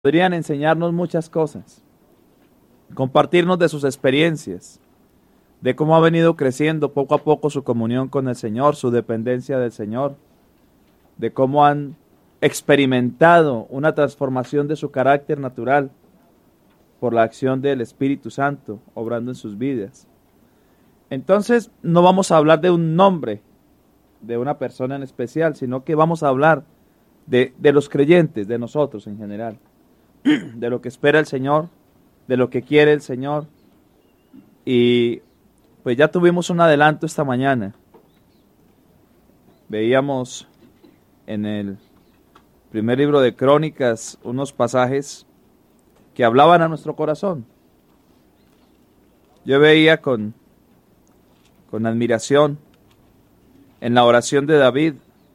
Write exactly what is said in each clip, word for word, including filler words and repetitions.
podrían enseñarnos muchas cosas, compartirnos de sus experiencias, de cómo ha venido creciendo poco a poco su comunión con el Señor, su dependencia del Señor, de cómo han experimentado una transformación de su carácter natural por la acción del Espíritu Santo obrando en sus vidas. Entonces no vamos a hablar de un nombre, de una persona en especial, sino que vamos a hablar de, de los creyentes, de nosotros en general, de lo que espera el Señor, de lo que quiere el Señor. Y pues ya tuvimos un adelanto esta mañana. Veíamos en el primer libro de Crónicas unos pasajes que hablaban a nuestro corazón. Yo veía con, con admiración en la oración de David.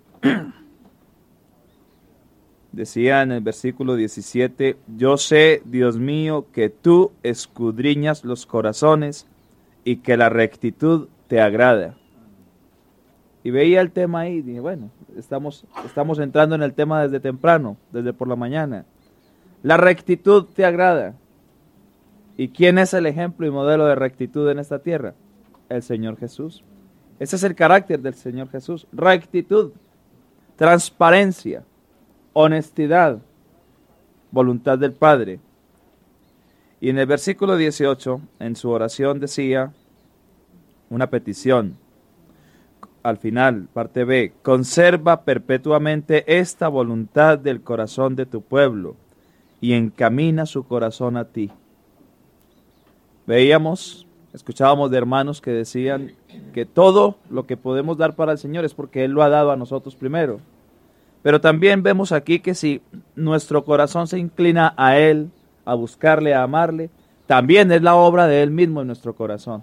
Decía en el versículo diecisiete, yo sé, Dios mío, que tú escudriñas los corazones y que la rectitud te agrada. Y veía el tema ahí, y dije, bueno, estamos, estamos entrando en el tema desde temprano, desde por la mañana. La rectitud te agrada. ¿Y quién es el ejemplo y modelo de rectitud en esta tierra? El Señor Jesús. Ese es el carácter del Señor Jesús. Rectitud, transparencia, honestidad, voluntad del Padre. Y en el versículo dieciocho, en su oración decía una petición. Al final, parte B, conserva perpetuamente esta voluntad del corazón de tu pueblo y encamina su corazón a ti. Veíamos, escuchábamos de hermanos que decían que todo lo que podemos dar para el Señor es porque Él lo ha dado a nosotros primero. Pero también vemos aquí que si nuestro corazón se inclina a Él, a buscarle, a amarle, también es la obra de Él mismo en nuestro corazón.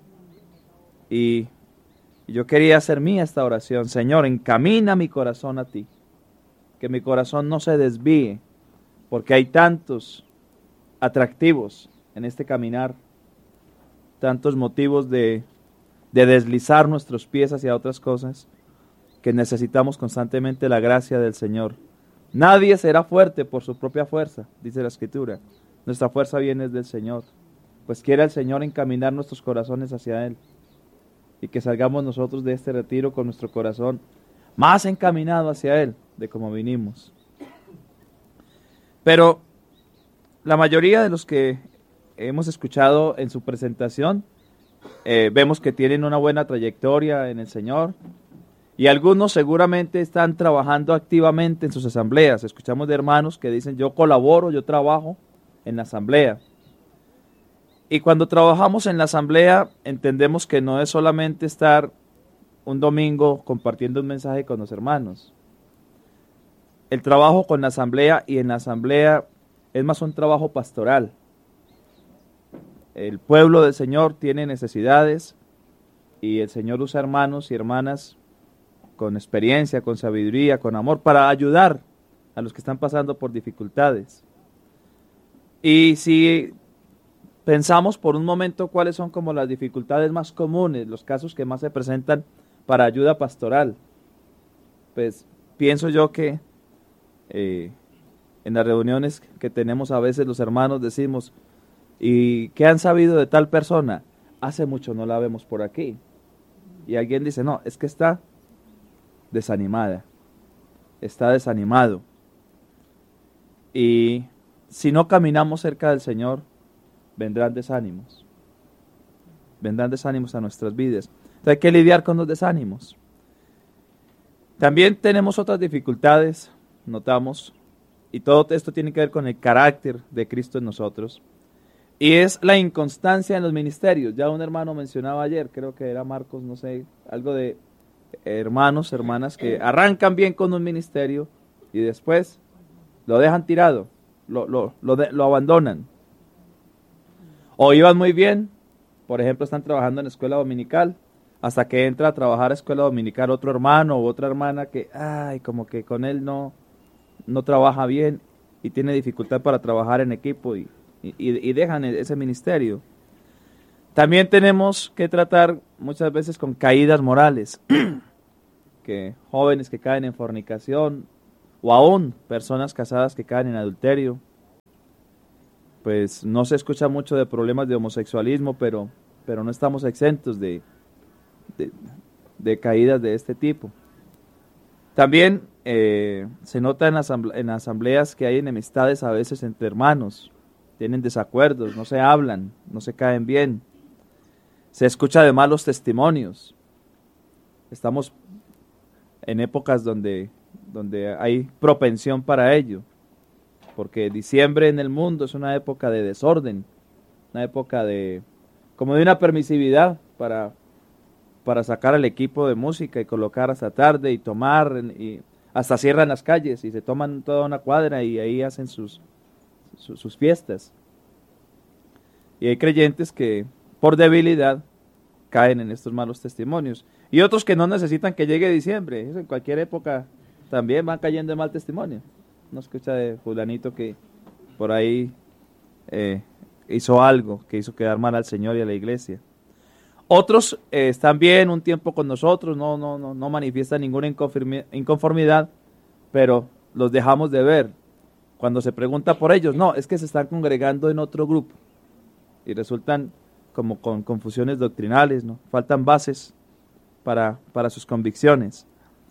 Y yo quería hacer mía esta oración. Señor, encamina mi corazón a ti. Que mi corazón no se desvíe, porque hay tantos atractivos en este caminar, tantos motivos de, de deslizar nuestros pies hacia otras cosas, que necesitamos constantemente la gracia del Señor. Nadie será fuerte por su propia fuerza, dice la Escritura. Nuestra fuerza viene del Señor. Pues quiere el Señor encaminar nuestros corazones hacia Él. Y que salgamos nosotros de este retiro con nuestro corazón más encaminado hacia Él de como vinimos. Pero la mayoría de los que hemos escuchado en su presentación, eh, vemos que tienen una buena trayectoria en el Señor. Y algunos seguramente están trabajando activamente en sus asambleas. Escuchamos de hermanos que dicen, yo colaboro, yo trabajo en la asamblea. Y cuando trabajamos en la asamblea, entendemos que no es solamente estar un domingo compartiendo un mensaje con los hermanos. El trabajo con la asamblea y en la asamblea es más un trabajo pastoral. El pueblo del Señor tiene necesidades y el Señor usa hermanos y hermanas con experiencia, con sabiduría, con amor, para ayudar a los que están pasando por dificultades. Y si pensamos por un momento cuáles son como las dificultades más comunes, los casos que más se presentan para ayuda pastoral, pues pienso yo que eh, en las reuniones que tenemos a veces los hermanos decimos, ¿y qué han sabido de tal persona? Hace mucho no la vemos por aquí. Y alguien dice, no, es que está desanimada, está desanimado. Y si no caminamos cerca del Señor, vendrán desánimos, vendrán desánimos a nuestras vidas. Entonces hay que lidiar con los desánimos. También tenemos otras dificultades, notamos, y todo esto tiene que ver con el carácter de Cristo en nosotros, y es la inconstancia en los ministerios. Ya un hermano mencionaba ayer, creo que era Marcos, no sé, algo de hermanos, hermanas que arrancan bien con un ministerio y después lo dejan tirado, lo, lo, lo, de, lo abandonan. O iban muy bien, por ejemplo, están trabajando en escuela dominical, hasta que entra a trabajar a escuela dominical otro hermano o otra hermana que, ay, como que con él no, no trabaja bien y tiene dificultad para trabajar en equipo y, y, y dejan ese ministerio. También tenemos que tratar muchas veces con caídas morales, que jóvenes que caen en fornicación o aún personas casadas que caen en adulterio, pues no se escucha mucho de problemas de homosexualismo, pero, pero no estamos exentos de, de, de caídas de este tipo. También eh, se nota en, asamble en asambleas que hay enemistades a veces entre hermanos, tienen desacuerdos, no se hablan, no se caen bien, se escucha de malos testimonios. Estamos en épocas donde, donde hay propensión para ello, porque diciembre en el mundo es una época de desorden, una época de como de una permisividad para, para sacar al equipo de música y colocar hasta tarde y tomar, y hasta cierran las calles y se toman toda una cuadra y ahí hacen sus, sus, sus fiestas. Y hay creyentes que por debilidad caen en estos malos testimonios. Y otros que no necesitan que llegue diciembre, eso en cualquier época también van cayendo en mal testimonio. No escucha de fulanito que por ahí eh, hizo algo que hizo quedar mal al Señor y a la iglesia. Otros eh, están bien un tiempo con nosotros, no, no, no, no manifiestan ninguna inconformidad, pero los dejamos de ver. Cuando se pregunta por ellos, no, es que se están congregando en otro grupo y resultan como con confusiones doctrinales, ¿no? Faltan bases para, para sus convicciones.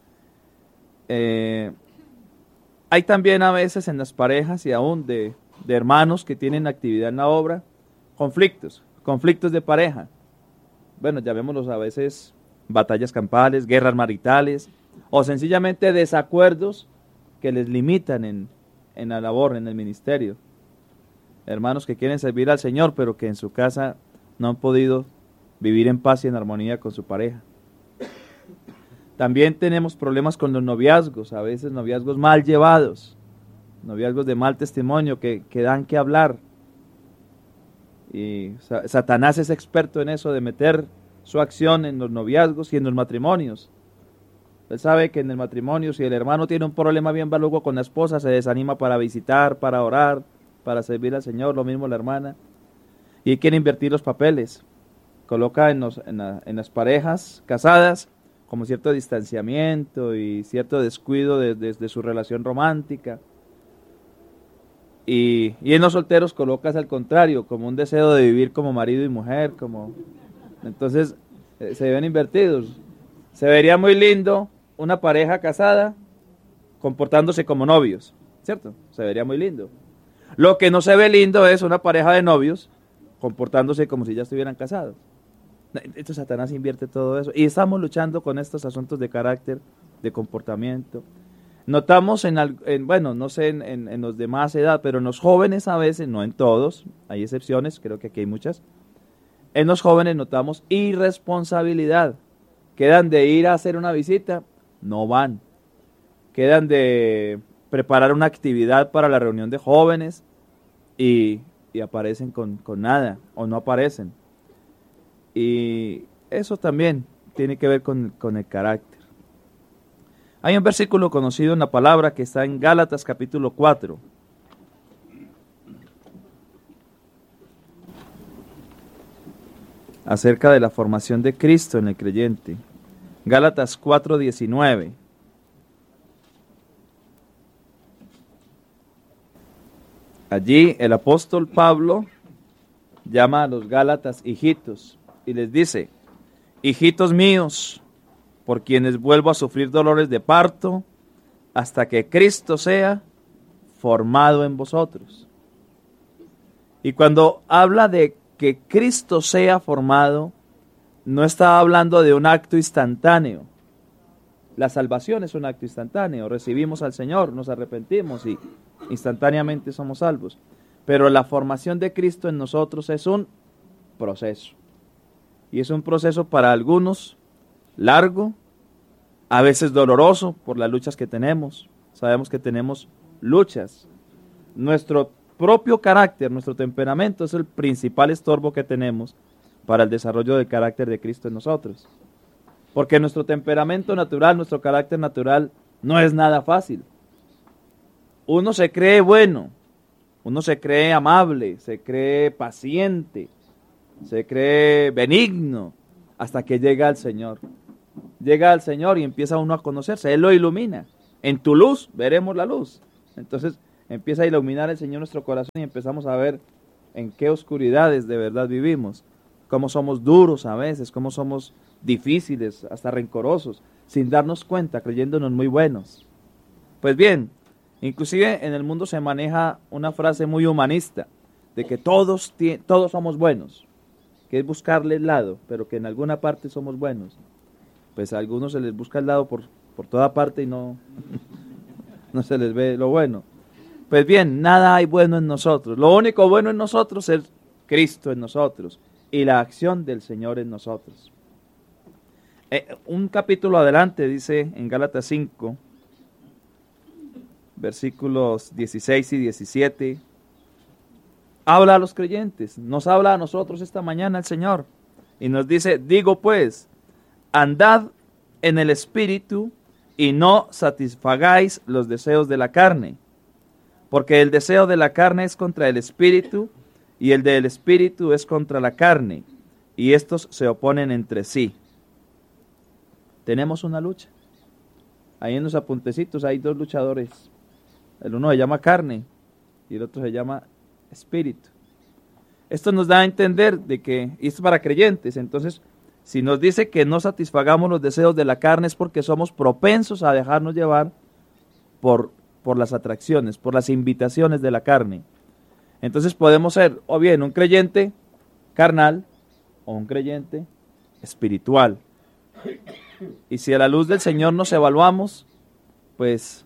Eh, hay también a veces en las parejas y aún de, de hermanos que tienen actividad en la obra, conflictos, conflictos de pareja. Bueno, llamémoslos a veces batallas campales, guerras maritales, o sencillamente desacuerdos que les limitan en, en la labor, en el ministerio. Hermanos que quieren servir al Señor, pero que en su casa no han podido vivir en paz y en armonía con su pareja. También tenemos problemas con los noviazgos, a veces noviazgos mal llevados, noviazgos de mal testimonio que, que dan que hablar. Y Satanás es experto en eso, de meter su acción en los noviazgos y en los matrimonios. Él sabe que en el matrimonio, si el hermano tiene un problema bien balugo con la esposa, se desanima para visitar, para orar, para servir al Señor, lo mismo la hermana. Y quiere invertir los papeles. Coloca en, los, en, la, en las parejas casadas como cierto distanciamiento y cierto descuido de, de, de su relación romántica. Y, y en los solteros colocas al contrario, como un deseo de vivir como marido y mujer, como entonces eh, se ven invertidos. Se vería muy lindo una pareja casada comportándose como novios, ¿cierto? Se vería muy lindo. Lo que no se ve lindo es una pareja de novios comportándose como si ya estuvieran casados. Entonces Satanás invierte todo eso. Y estamos luchando con estos asuntos de carácter, de comportamiento. Notamos en, en bueno, no sé en, en, en los de más edad, pero en los jóvenes a veces, no en todos, hay excepciones, creo que aquí hay muchas. En los jóvenes notamos irresponsabilidad. Quedan de ir a hacer una visita, no van. Quedan de preparar una actividad para la reunión de jóvenes y, y aparecen con, con nada o no aparecen. Y eso también tiene que ver con, con el carácter. Hay un versículo conocido en la palabra que está en Gálatas capítulo cuatro. Acerca de la formación de Cristo en el creyente. Gálatas cuatro diecinueve. Allí el apóstol Pablo llama a los Gálatas hijitos y les dice: hijitos míos, por quienes vuelvo a sufrir dolores de parto, hasta que Cristo sea formado en vosotros. Y cuando habla de que Cristo sea formado, no está hablando de un acto instantáneo. La salvación es un acto instantáneo. Recibimos al Señor, nos arrepentimos y instantáneamente somos salvos. Pero la formación de Cristo en nosotros es un proceso. Y es un proceso para algunos largo, a veces doloroso por las luchas que tenemos. Sabemos que tenemos luchas. Nuestro propio carácter, nuestro temperamento es el principal estorbo que tenemos para el desarrollo del carácter de Cristo en nosotros. Porque nuestro temperamento natural, nuestro carácter natural no es nada fácil. Uno se cree bueno, uno se cree amable, se cree paciente, se cree benigno, hasta que llega al Señor. Llega al Señor y empieza uno a conocerse, Él lo ilumina. En tu luz veremos la luz. Entonces empieza a iluminar el Señor nuestro corazón y empezamos a ver en qué oscuridades de verdad vivimos, cómo somos duros a veces, cómo somos difíciles, hasta rencorosos, sin darnos cuenta, creyéndonos muy buenos. Pues bien, inclusive en el mundo se maneja una frase muy humanista, de que todos, todos somos buenos, que es buscarle el lado, pero que en alguna parte somos buenos. Pues a algunos se les busca el lado por, por toda parte y no, no se les ve lo bueno. Pues bien, nada hay bueno en nosotros. Lo único bueno en nosotros es Cristo en nosotros y la acción del Señor en nosotros. Eh, un capítulo adelante dice en Gálatas cinco, versículos dieciséis y diecisiete, habla a los creyentes, nos habla a nosotros esta mañana el Señor y nos dice, digo pues, andad en el Espíritu y no satisfagáis los deseos de la carne, porque el deseo de la carne es contra el Espíritu y el del Espíritu es contra la carne, y estos se oponen entre sí. Tenemos una lucha. Ahí en los apuntecitos hay dos luchadores. El uno se llama carne y el otro se llama espíritu. Esto nos da a entender de que, y esto es para creyentes, entonces, si nos dice que no satisfagamos los deseos de la carne es porque somos propensos a dejarnos llevar por, por las atracciones, por las invitaciones de la carne. Entonces podemos ser o bien un creyente carnal o un creyente espiritual. Y si a la luz del Señor nos evaluamos, pues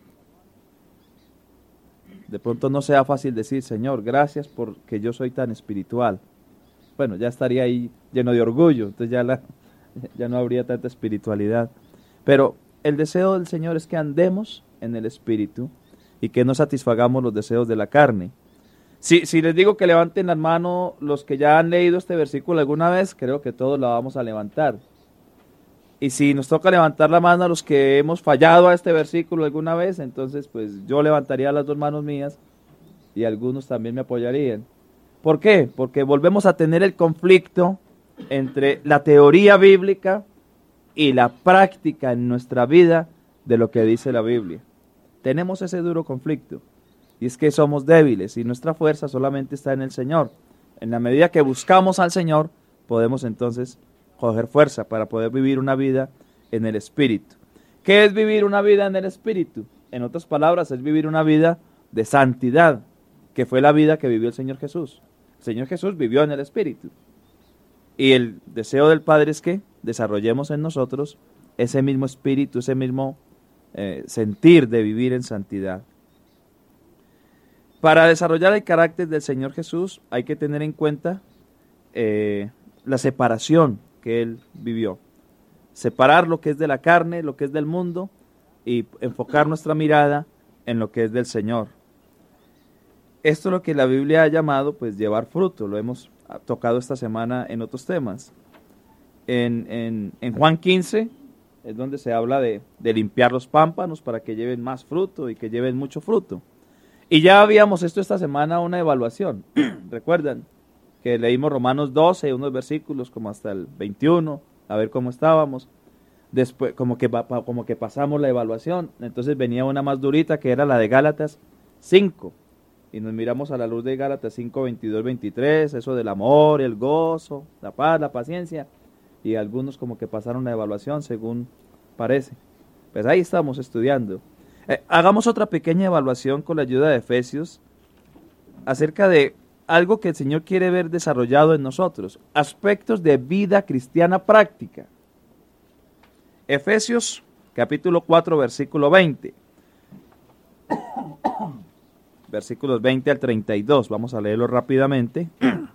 de pronto no sea fácil decir, Señor, gracias porque yo soy tan espiritual. Bueno, ya estaría ahí lleno de orgullo, entonces ya, la, ya no habría tanta espiritualidad. Pero el deseo del Señor es que andemos en el Espíritu y que no satisfagamos los deseos de la carne. Si, si les digo que levanten la mano los que ya han leído este versículo alguna vez, creo que todos la vamos a levantar. Y si nos toca levantar la mano a los que hemos fallado a este versículo alguna vez, entonces pues yo levantaría las dos manos mías y algunos también me apoyarían. ¿Por qué? Porque volvemos a tener el conflicto entre la teoría bíblica y la práctica en nuestra vida de lo que dice la Biblia. Tenemos ese duro conflicto. Y es que somos débiles y nuestra fuerza solamente está en el Señor. En la medida que buscamos al Señor, podemos entonces coger fuerza para poder vivir una vida en el Espíritu. ¿Qué es vivir una vida en el Espíritu? En otras palabras, es vivir una vida de santidad, que fue la vida que vivió el Señor Jesús. El Señor Jesús vivió en el Espíritu. Y el deseo del Padre es que desarrollemos en nosotros ese mismo espíritu, ese mismo eh, sentir de vivir en santidad. Para desarrollar el carácter del Señor Jesús hay que tener en cuenta eh, la separación que Él vivió. Separar lo que es de la carne, lo que es del mundo y enfocar nuestra mirada en lo que es del Señor. Esto es lo que la Biblia ha llamado pues llevar fruto, lo hemos tocado esta semana en otros temas. En, en, en Juan quince es donde se habla de, de limpiar los pámpanos para que lleven más fruto y que lleven mucho fruto. Y ya habíamos esto esta semana una evaluación. ¿Recuerdan? Que leímos Romanos doce, unos versículos como hasta el veintiuno, a ver cómo estábamos. Después, como que, como que pasamos la evaluación. Entonces venía una más durita que era la de Gálatas cinco. Y nos miramos a la luz de Gálatas cinco, veintidós, veintitrés, eso del amor, el gozo, la paz, la paciencia. Y algunos como que pasaron la evaluación según parece. Pues ahí estamos estudiando. Eh, hagamos otra pequeña evaluación con la ayuda de Efesios acerca de algo que el Señor quiere ver desarrollado en nosotros, aspectos de vida cristiana práctica. Efesios capítulo cuatro, versículo veinte. Versículos veinte al treinta y dos, vamos a leerlo rápidamente.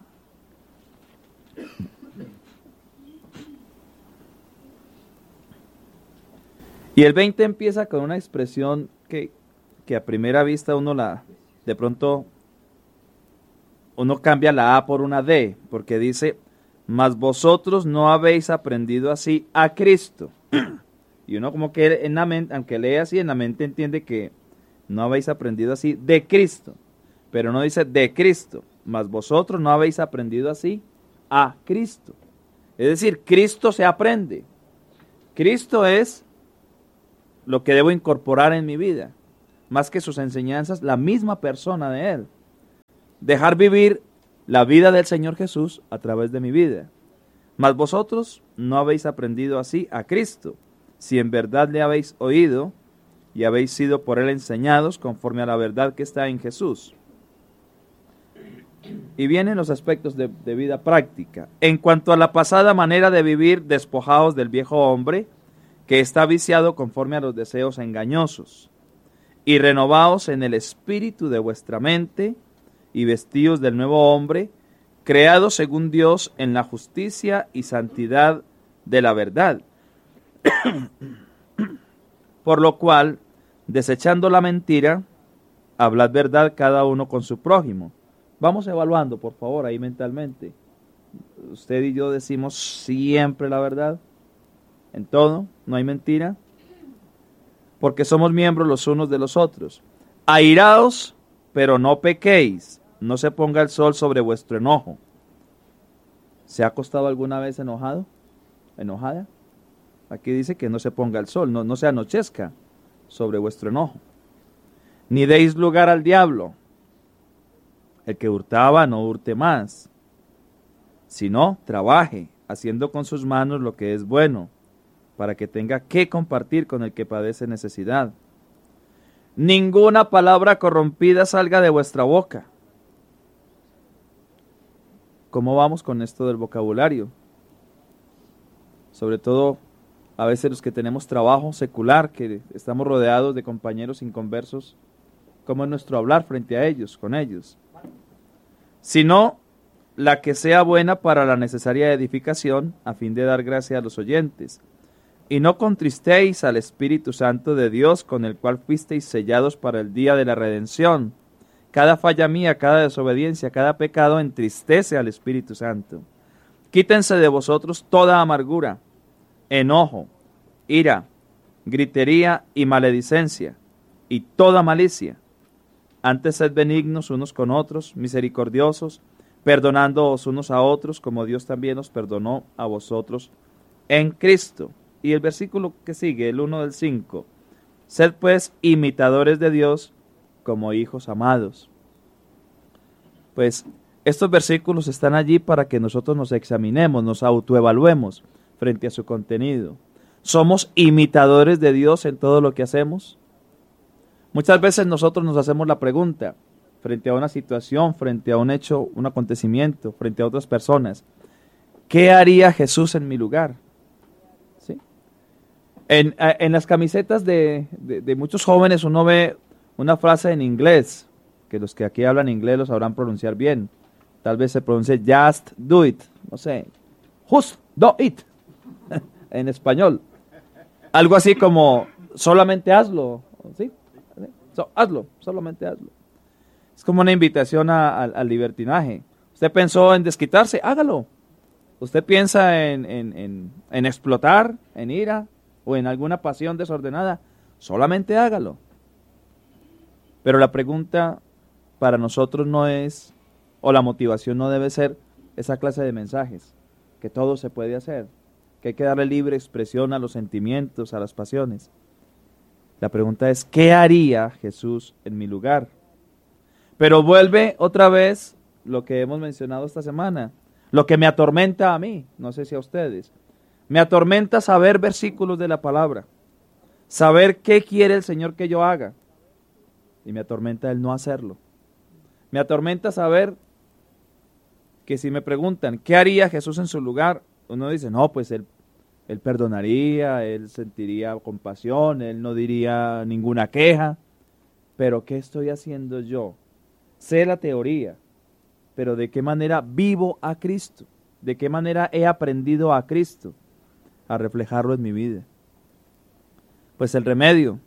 Y el veinte empieza con una expresión que, que a primera vista uno la, de pronto, uno cambia la A por una D, porque dice, mas vosotros no habéis aprendido así a Cristo. Y uno como que en la mente, aunque lee así, en la mente entiende que no habéis aprendido así de Cristo, pero no dice de Cristo, mas vosotros no habéis aprendido así a Cristo. Es decir, Cristo se aprende. Cristo es lo que debo incorporar en mi vida, más que sus enseñanzas, la misma persona de Él. Dejar vivir la vida del Señor Jesús a través de mi vida. Mas vosotros no habéis aprendido así a Cristo, si en verdad le habéis oído y habéis sido por él enseñados conforme a la verdad que está en Jesús. Y vienen los aspectos de, de vida práctica. En cuanto a la pasada manera de vivir, despojados del viejo hombre, que está viciado conforme a los deseos engañosos, y renovaos en el espíritu de vuestra mente, y vestidos del nuevo hombre, creado según Dios en la justicia y santidad de la verdad. Por lo cual, desechando la mentira, hablad verdad cada uno con su prójimo. Vamos evaluando, por favor, ahí mentalmente. Usted y yo decimos siempre la verdad, en todo, no hay mentira, porque somos miembros los unos de los otros. Airaos, pero no pequéis, no se ponga el sol sobre vuestro enojo. ¿Se ha acostado alguna vez enojado? ¿Enojada? Aquí dice que no se ponga el sol, no, no se anochezca sobre vuestro enojo. Ni deis lugar al diablo. El que hurtaba no hurte más, sino trabaje, haciendo con sus manos lo que es bueno, para que tenga que compartir con el que padece necesidad. Ninguna palabra corrompida salga de vuestra boca. ¿Cómo vamos con esto del vocabulario? Sobre todo, a veces los que tenemos trabajo secular, que estamos rodeados de compañeros inconversos, ¿cómo es nuestro hablar frente a ellos, con ellos? Sino la que sea buena para la necesaria edificación, a fin de dar gracia a los oyentes. Y no contristéis al Espíritu Santo de Dios, con el cual fuisteis sellados para el día de la redención. Cada falla mía, cada desobediencia, cada pecado entristece al Espíritu Santo. Quítense de vosotros toda amargura, enojo, ira, gritería y maledicencia, y toda malicia. Antes sed benignos unos con otros, misericordiosos, perdonándoos unos a otros, como Dios también os perdonó a vosotros en Cristo. Y el versículo que sigue, el uno del cinco. Sed pues imitadores de Dios como hijos amados. Pues estos versículos están allí para que nosotros nos examinemos, nos autoevaluemos frente a su contenido. ¿Somos imitadores de Dios en todo lo que hacemos? Muchas veces nosotros nos hacemos la pregunta, frente a una situación, frente a un hecho, un acontecimiento, frente a otras personas, ¿qué haría Jesús en mi lugar? ¿Sí? En, en las camisetas de, de, de muchos jóvenes uno ve una frase en inglés, que los que aquí hablan inglés lo sabrán pronunciar bien. Tal vez se pronuncie just do it, no sé, just do it, en español. Algo así como, solamente hazlo, ¿sí? So, hazlo, solamente hazlo. Es como una invitación a, a, al libertinaje. Usted pensó en desquitarse, hágalo. Usted piensa en, en, en, en explotar, en ira o en alguna pasión desordenada, solamente hágalo. Pero la pregunta para nosotros no es, o la motivación no debe ser esa clase de mensajes, que todo se puede hacer, que hay que darle libre expresión a los sentimientos, a las pasiones. La pregunta es, ¿qué haría Jesús en mi lugar? Pero vuelve otra vez lo que hemos mencionado esta semana, lo que me atormenta a mí, no sé si a ustedes. Me atormenta saber versículos de la palabra, saber qué quiere el Señor que yo haga, y me atormenta el no hacerlo. Me atormenta saber que si me preguntan, ¿qué haría Jesús en su lugar? Uno dice, no, pues él Él perdonaría, él sentiría compasión, él no diría ninguna queja. Pero ¿qué estoy haciendo yo? Sé la teoría, pero ¿de qué manera vivo a Cristo? ¿De qué manera he aprendido a Cristo a reflejarlo en mi vida? Pues el remedio,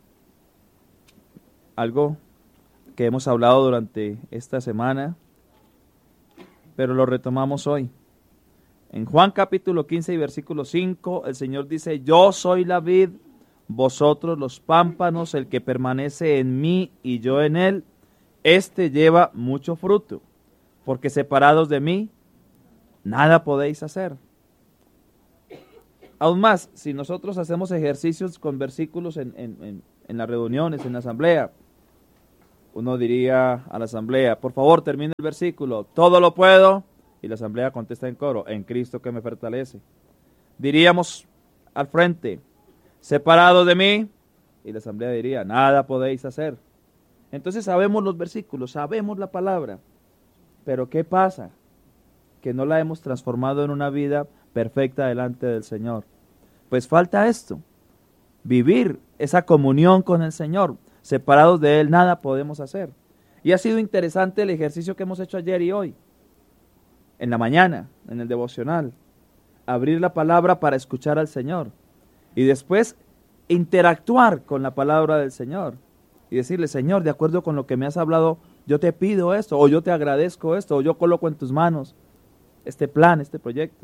algo que hemos hablado durante esta semana, pero lo retomamos hoy. En Juan capítulo quince y versículo cinco, el Señor dice, yo soy la vid, vosotros los pámpanos, el que permanece en mí y yo en él, éste lleva mucho fruto, porque separados de mí, nada podéis hacer. Aún más, si nosotros hacemos ejercicios con versículos en, en, en, en las reuniones, en la asamblea, Uno diría a la asamblea, por favor, termine el versículo, todo lo puedo, y la asamblea contesta en coro, en Cristo que me fortalece. Diríamos al frente, separado de mí, y la asamblea diría, nada podéis hacer. Entonces sabemos los versículos, sabemos la palabra, pero ¿qué pasa? Que no la hemos transformado en una vida perfecta delante del Señor. Pues falta esto, vivir esa comunión con el Señor. Separados de Él nada podemos hacer. Y ha sido interesante el ejercicio que hemos hecho ayer y hoy, en la mañana, en el devocional. Abrir la palabra para escuchar al Señor. Y después interactuar con la palabra del Señor. Y decirle, Señor, de acuerdo con lo que me has hablado, yo te pido esto, o yo te agradezco esto, o yo coloco en tus manos este plan, este proyecto.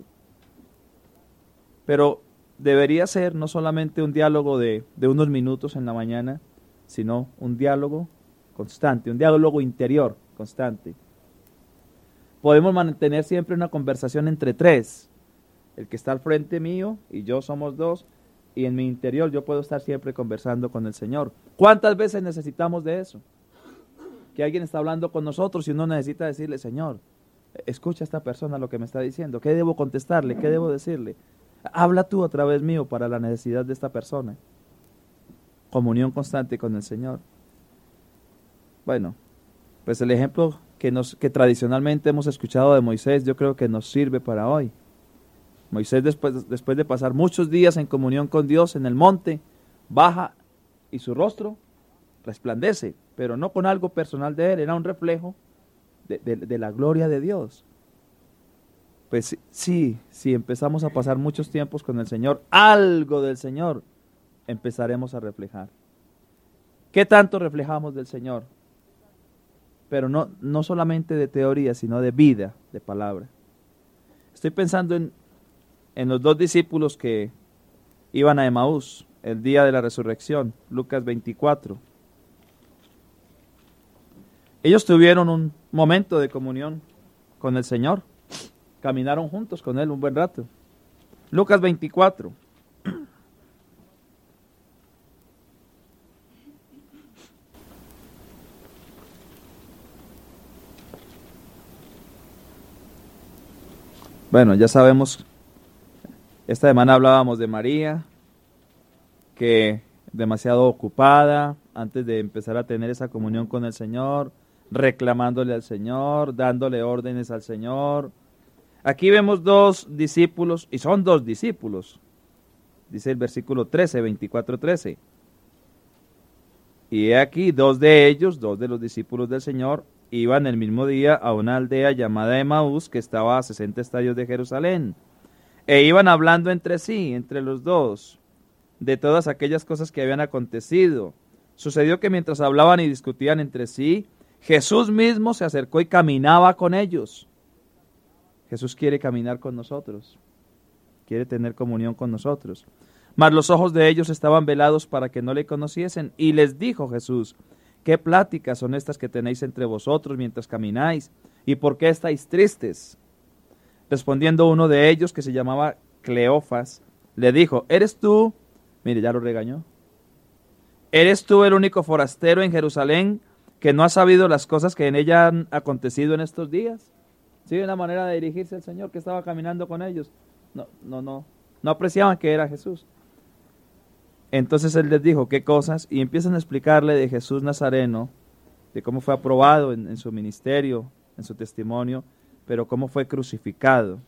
Pero debería ser no solamente un diálogo de, de unos minutos en la mañana, sino un diálogo constante, un diálogo interior constante. Podemos mantener siempre una conversación entre tres. El que está al frente mío y yo somos dos, y en mi interior yo puedo estar siempre conversando con el Señor. ¿Cuántas veces necesitamos de eso? Que alguien está hablando con nosotros y uno necesita decirle, Señor, escucha a esta persona lo que me está diciendo, ¿qué debo contestarle? ¿Qué debo decirle? Habla tú a través mío para la necesidad de esta persona. Comunión constante con el Señor. Bueno, pues el ejemplo que, nos, que tradicionalmente hemos escuchado de Moisés, yo creo que nos sirve para hoy. Moisés, después, después de pasar muchos días en comunión con Dios en el monte, baja y su rostro resplandece, pero no con algo personal de él, era un reflejo de, de, de la gloria de Dios. Pues sí, si empezamos a pasar muchos tiempos con el Señor, algo del Señor empezaremos a reflejar. ¿Qué tanto reflejamos del Señor? Pero no, no solamente de teoría, sino de vida, de palabra. Estoy pensando en, en los dos discípulos que iban a Emaús el día de la resurrección, Lucas veinticuatro. Ellos tuvieron un momento de comunión con el Señor. Caminaron juntos con Él un buen rato. Lucas veinticuatro. Bueno, ya sabemos, esta semana hablábamos de María, que demasiado ocupada antes de empezar a tener esa comunión con el Señor, reclamándole al Señor, dándole órdenes al Señor. Aquí vemos dos discípulos, y son dos discípulos, dice el versículo trece, veinticuatro, trece. Y he aquí, dos de ellos, dos de los discípulos del Señor, iban el mismo día a una aldea llamada Emaús, que estaba a sesenta estadios de Jerusalén, e iban hablando entre sí, entre los dos, de todas aquellas cosas que habían acontecido. Sucedió que mientras hablaban y discutían entre sí, Jesús mismo se acercó y caminaba con ellos. Jesús quiere caminar con nosotros, quiere tener comunión con nosotros. Mas los ojos de ellos estaban velados para que no le conociesen, y les dijo Jesús, ¿qué pláticas son estas que tenéis entre vosotros mientras camináis? ¿Y por qué estáis tristes? Respondiendo uno de ellos, que se llamaba Cleofas, le dijo, ¿eres tú? Mire, ya lo regañó. ¿Eres tú el único forastero en Jerusalén que no ha sabido las cosas que en ella han acontecido en estos días? ¿Sí? Una manera de dirigirse al Señor, que estaba caminando con ellos. No, no, no, no apreciaban que era Jesús. Entonces él les dijo, ¿qué cosas? Y empiezan a explicarle de Jesús Nazareno, de cómo fue aprobado en, en su ministerio, en su testimonio, pero cómo fue crucificado.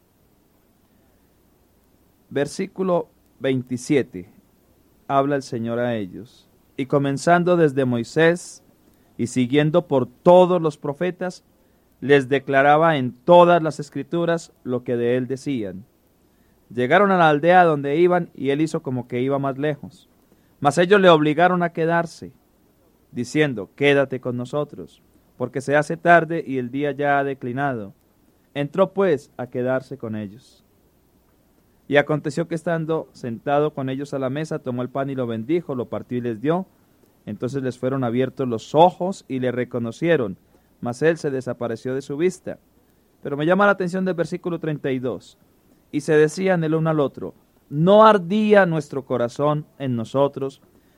Versículo veintisiete, habla el Señor a ellos. Y comenzando desde Moisés y siguiendo por todos los profetas, les declaraba en todas las escrituras lo que de él decían. Llegaron a la aldea donde iban y él hizo como que iba más lejos. Mas ellos le obligaron a quedarse, diciendo, quédate con nosotros, porque se hace tarde y el día ya ha declinado. Entró pues a quedarse con ellos. Y aconteció que estando sentado con ellos a la mesa, tomó el pan y lo bendijo, lo partió y les dio. Entonces les fueron abiertos los ojos y le reconocieron, mas él se desapareció de su vista. Pero me llama la atención del versículo treinta y dos. Y se decían el uno al otro, ¿no ardía nuestro corazón en nosotros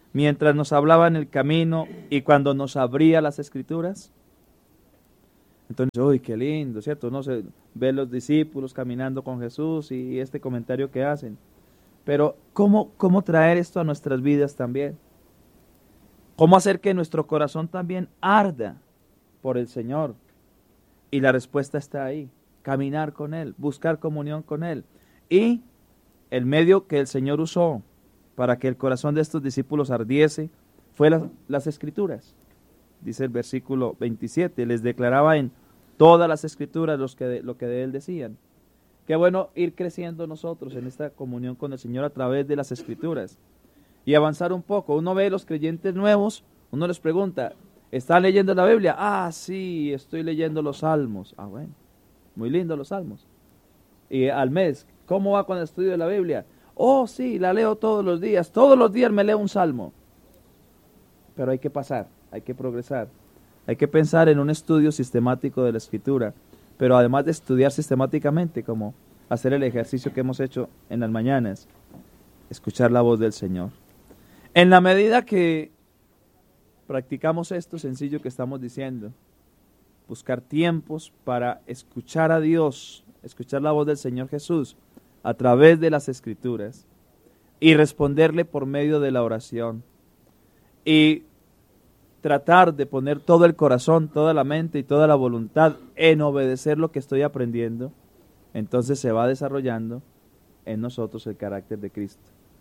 mientras nos hablaba en el camino y cuando nos abría las Escrituras. Entonces, uy, qué lindo, ¿cierto? Uno se ve los discípulos caminando con Jesús y este comentario que hacen. Pero, ¿cómo, cómo traer esto a nuestras vidas también? ¿Cómo hacer que nuestro corazón también arda por el Señor? Y la respuesta está ahí, caminar con Él, buscar comunión con Él. Y el medio que el Señor usó para que el corazón de estos discípulos ardiese fue las, las Escrituras. Dice el versículo veintisiete, les declaraba en todas las Escrituras los que de, lo que de Él decían. Qué bueno ir creciendo nosotros en esta comunión con el Señor a través de las Escrituras y avanzar un poco. Uno ve los creyentes nuevos, uno les pregunta, ¿están leyendo la Biblia? Ah, sí, estoy leyendo los Salmos. Ah, bueno, muy lindo los Salmos. Y al mes, ¿cómo va con el estudio de la Biblia? Oh, sí, la leo todos los días, todos los días me leo un Salmo. Pero hay que pasar, hay que progresar, hay que pensar en un estudio sistemático de la Escritura, pero además de estudiar sistemáticamente, como hacer el ejercicio que hemos hecho en las mañanas, escuchar la voz del Señor. En la medida que practicamos esto sencillo que estamos diciendo, buscar tiempos para escuchar a Dios, escuchar la voz del Señor Jesús a través de las Escrituras y responderle por medio de la oración y tratar de poner todo el corazón, toda la mente y toda la voluntad en obedecer lo que estoy aprendiendo, entonces se va desarrollando en nosotros el carácter de Cristo.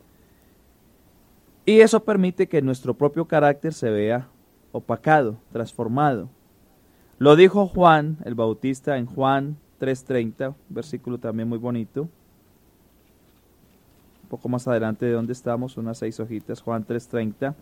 Y eso permite que nuestro propio carácter se vea opacado, transformado. Lo dijo Juan el Bautista en Juan tres treinta, versículo también muy bonito. Un poco más adelante de donde estamos, unas seis hojitas, Juan tres treinta.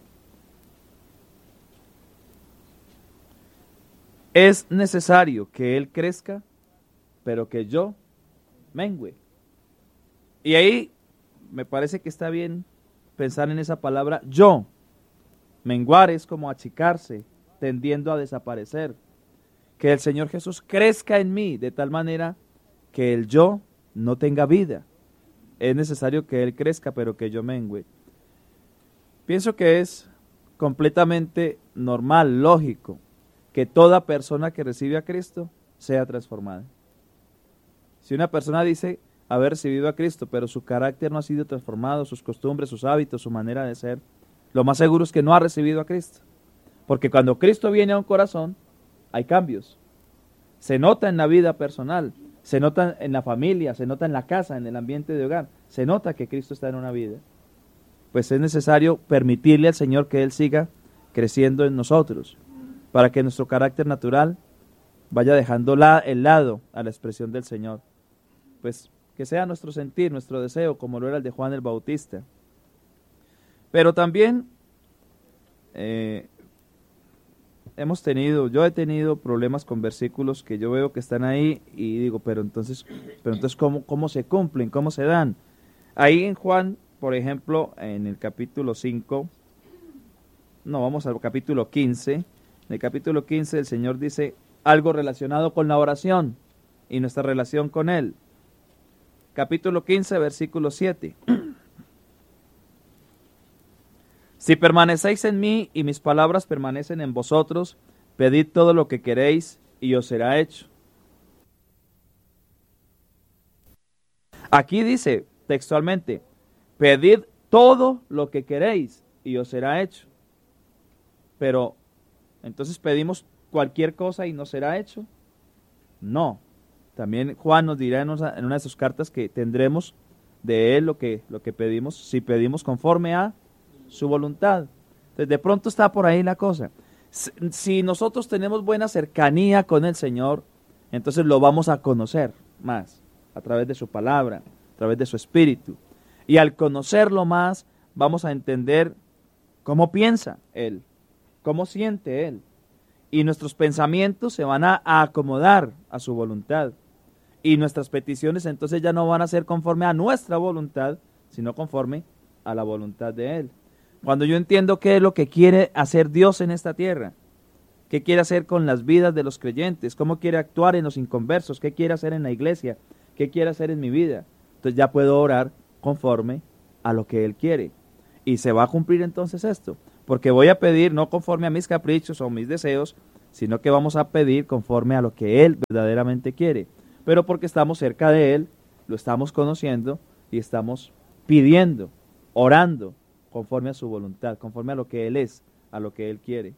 Es necesario que Él crezca, pero que yo mengüe. Y ahí me parece que está bien pensar en esa palabra yo. Menguar es como achicarse, tendiendo a desaparecer. Que el Señor Jesús crezca en mí de tal manera que el yo no tenga vida. Es necesario que Él crezca, pero que yo mengüe. Pienso que es completamente normal, lógico, que toda persona que recibe a Cristo sea transformada. Si una persona dice haber recibido a Cristo, pero su carácter no ha sido transformado, sus costumbres, sus hábitos, su manera de ser, lo más seguro es que no ha recibido a Cristo. Porque cuando Cristo viene a un corazón, hay cambios. Se nota en la vida personal, se nota en la familia, se nota en la casa, en el ambiente de hogar, se nota que Cristo está en una vida. Pues es necesario permitirle al Señor que Él siga creciendo en nosotros, para que nuestro carácter natural vaya dejando la, el lado a la expresión del Señor. Pues que sea nuestro sentir, nuestro deseo, como lo era el de Juan el Bautista. Pero también eh, hemos tenido, yo he tenido problemas con versículos que yo veo que están ahí y digo, pero entonces, pero entonces ¿cómo, cómo se cumplen? ¿Cómo se dan? Ahí en Juan, por ejemplo, en el capítulo cinco, no, vamos al capítulo quince. En el capítulo quince el Señor dice algo relacionado con la oración y nuestra relación con Él. Capítulo quince, versículo siete. Si permanecéis en mí y mis palabras permanecen en vosotros, pedid todo lo que queréis y os será hecho. Aquí dice textualmente, pedid todo lo que queréis y os será hecho. Pero, ¿entonces pedimos cualquier cosa y nos será hecho? No. También Juan nos dirá en una, en una de sus cartas que tendremos de Él lo que, lo que pedimos, si pedimos conforme a su voluntad. Entonces, de pronto está por ahí la cosa. Si, si nosotros tenemos buena cercanía con el Señor, entonces lo vamos a conocer más, a través de su palabra, a través de su espíritu. Y al conocerlo más, vamos a entender cómo piensa Él, cómo siente Él. Y nuestros pensamientos se van a, a acomodar a su voluntad. Y nuestras peticiones entonces ya no van a ser conforme a nuestra voluntad, sino conforme a la voluntad de Él. Cuando yo entiendo qué es lo que quiere hacer Dios en esta tierra, qué quiere hacer con las vidas de los creyentes, cómo quiere actuar en los inconversos, qué quiere hacer en la iglesia, qué quiere hacer en mi vida, entonces ya puedo orar conforme a lo que Él quiere. Y se va a cumplir entonces esto, porque voy a pedir no conforme a mis caprichos o mis deseos, sino que vamos a pedir conforme a lo que Él verdaderamente quiere. Pero porque estamos cerca de Él, lo estamos conociendo y estamos pidiendo, orando, conforme a su voluntad, conforme a lo que Él es, a lo que Él quiere.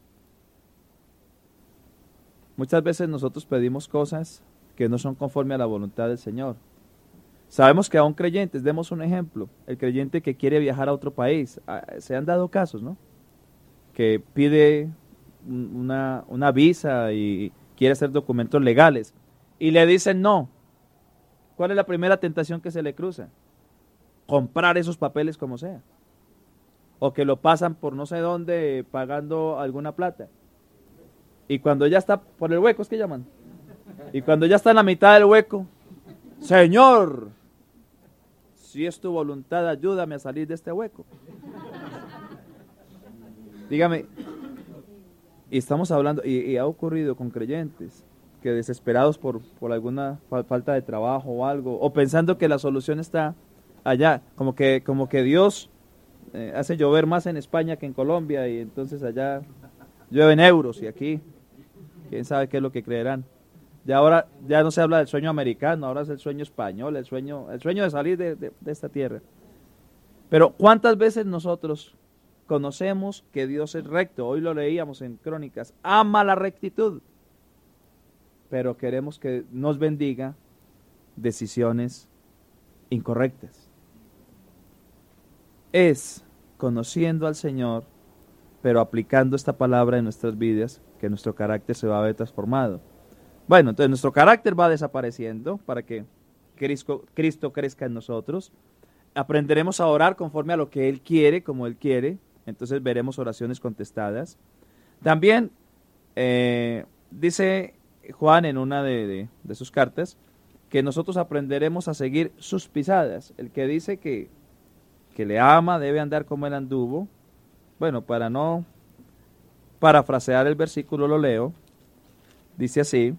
Muchas veces nosotros pedimos cosas que no son conforme a la voluntad del Señor. Sabemos que aún creyentes, demos un ejemplo, el creyente que quiere viajar a otro país, se han dado casos, ¿no? Que pide una, una visa y quiere hacer documentos legales y le dicen no. ¿Cuál es la primera tentación que se le cruza? Comprar esos papeles como sea. O que lo pasan por no sé dónde pagando alguna plata. Y cuando ya está por el hueco, es que llaman. Y cuando ya está en la mitad del hueco, Señor, si es tu voluntad, ayúdame a salir de este hueco. Dígame, y estamos hablando, y, y ha ocurrido con creyentes que desesperados por, por alguna fa- falta de trabajo o algo, o pensando que la solución está allá, como que, como que Dios eh, hace llover más en España que en Colombia, y entonces allá llueven euros, y aquí, quién sabe qué es lo que creerán. Ya ahora ya no se habla del sueño americano, ahora es el sueño español, el sueño, el sueño de salir de, de, de esta tierra. Pero ¿cuántas veces nosotros conocemos que Dios es recto? Hoy lo leíamos en Crónicas, ama la rectitud, pero queremos que nos bendiga decisiones incorrectas. Es conociendo al Señor, pero aplicando esta palabra en nuestras vidas, que nuestro carácter se va a ver transformado. Bueno, entonces nuestro carácter va desapareciendo para que Cristo, Cristo crezca en nosotros. Aprenderemos a orar conforme a lo que Él quiere, como Él quiere. Entonces veremos oraciones contestadas. También eh, dice Juan en una de, de, de sus cartas que nosotros aprenderemos a seguir sus pisadas. El que dice que, que le ama debe andar como Él anduvo. Bueno, para no parafrasear el versículo lo leo. Dice así: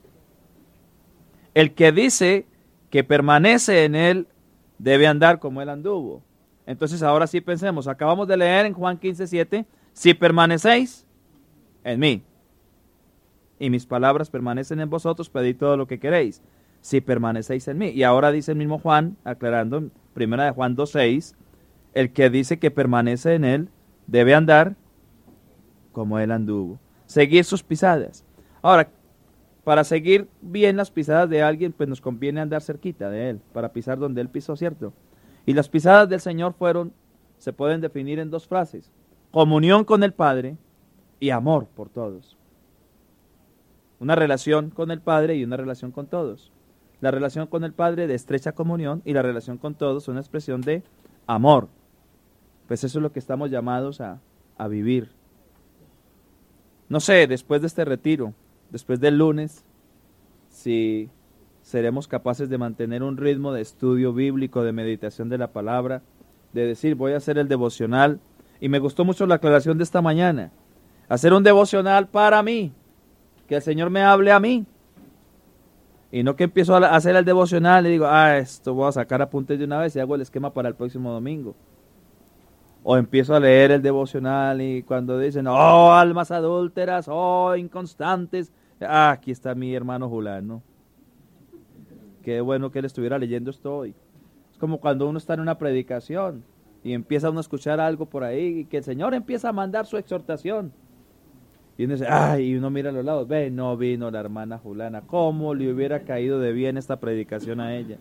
el que dice que permanece en Él debe andar como Él anduvo. Entonces ahora sí pensemos, acabamos de leer en Juan quince, siete, si permanecéis en mí y mis palabras permanecen en vosotros, pedid todo lo que queréis, si permanecéis en mí. Y ahora dice el mismo Juan, aclarando, en primera de Juan dos, seis, el que dice que permanece en Él debe andar como Él anduvo, seguir sus pisadas. Ahora, para seguir bien las pisadas de alguien, pues nos conviene andar cerquita de Él, para pisar donde Él pisó, ¿cierto? Y las pisadas del Señor fueron, se pueden definir en dos frases: comunión con el Padre y amor por todos. Una relación con el Padre y una relación con todos. La relación con el Padre de estrecha comunión y la relación con todos una expresión de amor. Pues eso es lo que estamos llamados a, a vivir. No sé, después de este retiro, después del lunes, si seremos capaces de mantener un ritmo de estudio bíblico, de meditación de la palabra, de decir, voy a hacer el devocional. Y me gustó mucho la aclaración de esta mañana. Hacer un devocional para mí, que el Señor me hable a mí. Y no que empiezo a hacer el devocional y digo, ah, esto voy a sacar apuntes de una vez y hago el esquema para el próximo domingo. O empiezo a leer el devocional y cuando dicen, oh, almas adúlteras, oh, inconstantes, ah, aquí está mi hermano Julano. Qué bueno que él estuviera leyendo esto hoy. Es como cuando uno está en una predicación y empieza uno a escuchar algo por ahí y que el Señor empieza a mandar su exhortación. Y uno dice, ay, y uno mira a los lados, ve, no vino la hermana Julana, ¿cómo le hubiera caído de bien esta predicación a ella?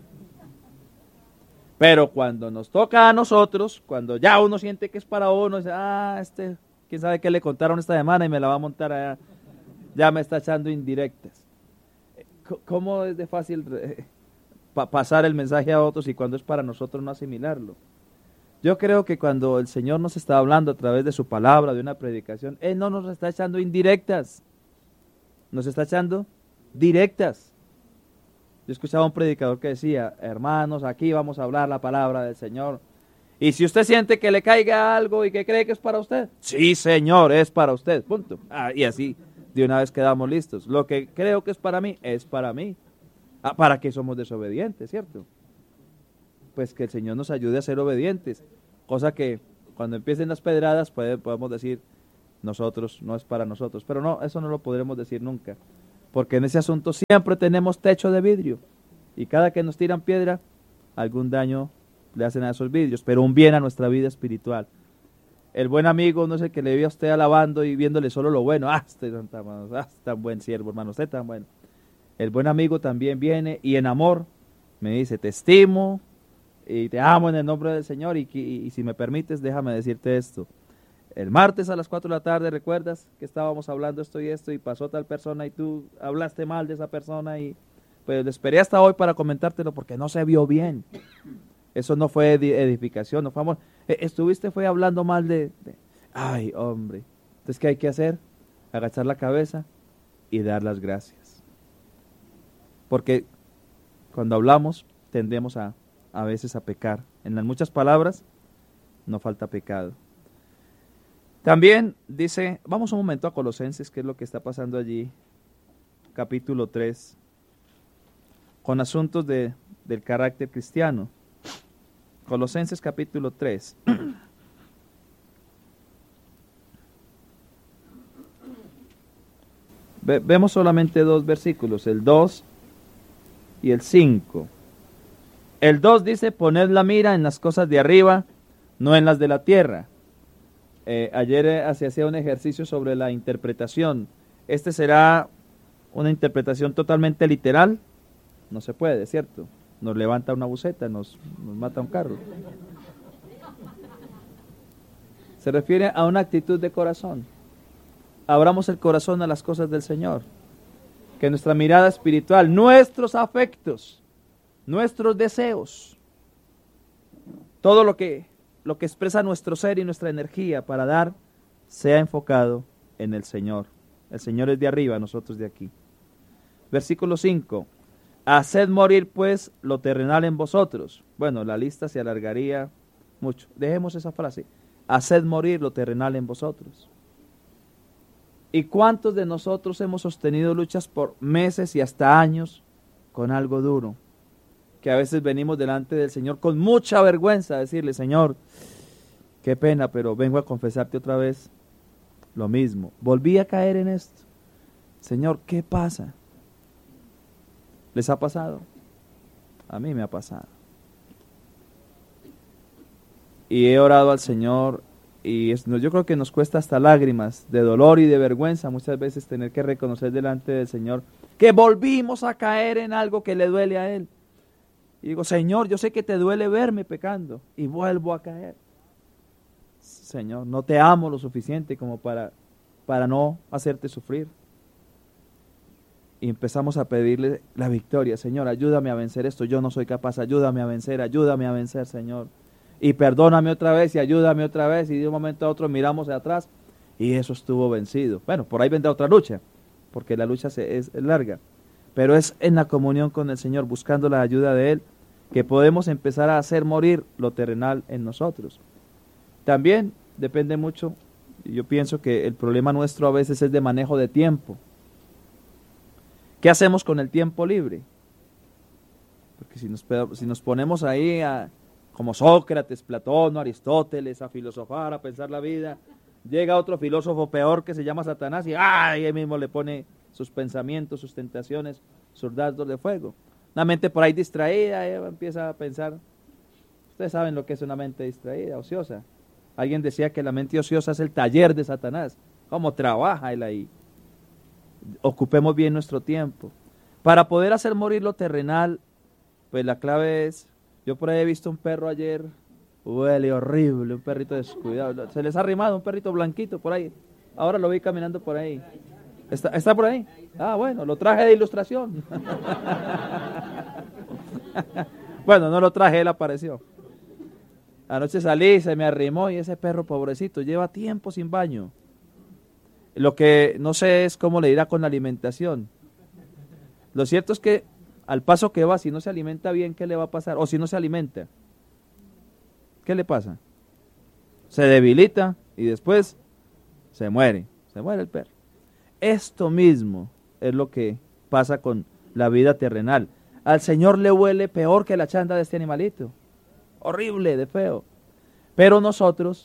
Pero cuando nos toca a nosotros, cuando ya uno siente que es para uno, dice, ah, este, quién sabe qué le contaron esta semana y me la va a montar allá, ya me está echando indirectas. ¿Cómo es de fácil eh, pa pasar el mensaje a otros y cuando es para nosotros no asimilarlo? Yo creo que cuando el Señor nos está hablando a través de su palabra, de una predicación, Él no nos está echando indirectas, nos está echando directas. Yo escuchaba a un predicador que decía, hermanos, aquí vamos a hablar la palabra del Señor. Y si usted siente que le caiga algo y que cree que es para usted, sí, Señor, es para usted, punto. Ah, y así de una vez quedamos listos. Lo que creo que es para mí, es para mí. Ah, ¿para qué somos desobedientes, cierto? Pues que el Señor nos ayude a ser obedientes, cosa que cuando empiecen las pedradas puede, podemos decir, nosotros, no es para nosotros. Pero no, eso no lo podremos decir nunca. Porque en ese asunto siempre tenemos techo de vidrio. Y cada que nos tiran piedra, algún daño le hacen a esos vidrios, pero un bien a nuestra vida espiritual. El buen amigo no es el que le ve a usted alabando y viéndole solo lo bueno. Ah, usted es tan, ah, tan buen siervo, hermano, usted tan bueno. El buen amigo también viene y en amor me dice, te estimo y te amo en el nombre del Señor y, y, y si me permites, déjame decirte esto. El martes a las cuatro de la tarde, ¿recuerdas que estábamos hablando esto y esto y pasó tal persona y tú hablaste mal de esa persona y pues esperé hasta hoy para comentártelo porque no se vio bien? Eso no fue edificación, no fue amor. Estuviste fue hablando mal de, de... Ay, hombre. Entonces, ¿qué hay que hacer? Agachar la cabeza y dar las gracias. Porque cuando hablamos tendemos a, a veces a pecar. En las muchas palabras no falta pecado. También dice, vamos un momento a Colosenses, que es lo que está pasando allí, capítulo tres, con asuntos de, del carácter cristiano. Colosenses capítulo tres. Ve, vemos solamente dos versículos, el dos y el cinco. El dos dice, poned la mira en las cosas de arriba, no en las de la tierra. Eh, ayer eh, se hacía un ejercicio sobre la interpretación. Este será una interpretación totalmente literal. No se puede, ¿cierto? Nos levanta una buceta, nos, nos mata un carro. Se refiere a una actitud de corazón. Abramos el corazón a las cosas del Señor. Que nuestra mirada espiritual, nuestros afectos, nuestros deseos, todo lo que, lo que expresa nuestro ser y nuestra energía para dar, sea enfocado en el Señor. El Señor es de arriba, nosotros de aquí. Versículo cinco. Haced morir pues lo terrenal en vosotros. Bueno, la lista se alargaría mucho. Dejemos esa frase. Haced morir lo terrenal en vosotros. ¿Y cuántos de nosotros hemos sostenido luchas por meses y hasta años con algo duro? Que a veces venimos delante del Señor con mucha vergüenza a decirle, Señor, qué pena, pero vengo a confesarte otra vez lo mismo. Volví a caer en esto. Señor, ¿qué pasa? ¿Les ha pasado? A mí me ha pasado. Y he orado al Señor y es, yo creo que nos cuesta hasta lágrimas de dolor y de vergüenza muchas veces tener que reconocer delante del Señor que volvimos a caer en algo que le duele a Él. Y digo, Señor, yo sé que te duele verme pecando y vuelvo a caer. Señor, no te amo lo suficiente como para, para no hacerte sufrir. Y empezamos a pedirle la victoria. Señor, ayúdame a vencer esto, yo no soy capaz, ayúdame a vencer, ayúdame a vencer, Señor. Y perdóname otra vez y ayúdame otra vez. Y de un momento a otro miramos de atrás y eso estuvo vencido. Bueno, por ahí vendrá otra lucha, porque la lucha se, es, es larga. Pero es en la comunión con el Señor, buscando la ayuda de Él, que podemos empezar a hacer morir lo terrenal en nosotros. También depende mucho, yo pienso que el problema nuestro a veces es de manejo de tiempo. ¿Qué hacemos con el tiempo libre? Porque si nos, si nos ponemos ahí a, como Sócrates, Platón, Aristóteles, a filosofar, a pensar la vida, llega otro filósofo peor que se llama Satanás y ¡ay! Él mismo le pone sus pensamientos, sus tentaciones, sus dardos de fuego. Una mente por ahí distraída, ella empieza a pensar. Ustedes saben lo que es una mente distraída, ociosa. Alguien decía que la mente ociosa es el taller de Satanás. ¿Cómo trabaja él ahí? Ocupemos bien nuestro tiempo. Para poder hacer morir lo terrenal, pues la clave es, yo por ahí he visto un perro ayer, huele horrible, un perrito descuidado. Se les ha arrimado un perrito blanquito por ahí. Ahora lo vi caminando por ahí. ¿Está, está por ahí? Ah, bueno, lo traje de ilustración. Bueno, no lo traje, él apareció. Anoche salí, se me arrimó y ese perro pobrecito lleva tiempo sin baño. Lo que no sé es cómo le irá con la alimentación. Lo cierto es que al paso que va, si no se alimenta bien, ¿qué le va a pasar? O si no se alimenta, ¿qué le pasa? Se debilita y después se muere. Se muere el perro. Esto mismo es lo que pasa con la vida terrenal. Al Señor le huele peor que la chanda de este animalito. Horrible, de feo. Pero nosotros